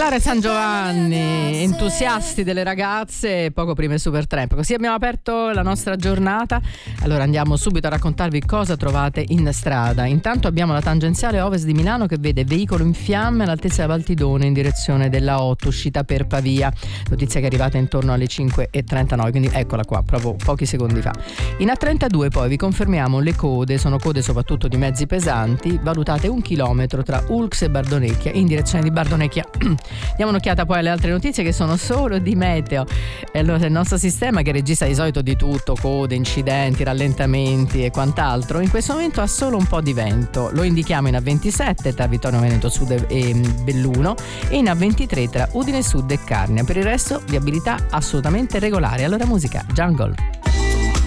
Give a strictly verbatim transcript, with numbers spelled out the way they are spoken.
Solare San Giovanni, entusiasti delle ragazze poco prima il Supertramp. Così abbiamo aperto la nostra giornata. Allora andiamo subito a raccontarvi cosa trovate in strada. Intanto abbiamo la tangenziale ovest di Milano che vede veicolo in fiamme all'altezza della Valtidone in direzione della otto, uscita per Pavia. Notizia che è arrivata intorno alle cinque e trentanove, quindi eccola qua, proprio pochi secondi fa. In A trentadue poi vi confermiamo le code, sono code soprattutto di mezzi pesanti, valutate un chilometro tra Ulx e Bardonecchia in direzione di Bardonecchia. Diamo un'occhiata poi alle altre notizie che sono solo di meteo. E allora il nostro sistema, che registra di solito di tutto, code, incidenti, rallentamenti e quant'altro, in questo momento ha solo un po' di vento. Lo indichiamo in A ventisette tra Vittorio Veneto Sud e Belluno e in A ventitré tra Udine Sud e Carnia. Per il resto viabilità assolutamente regolare. Allora musica, Jungle.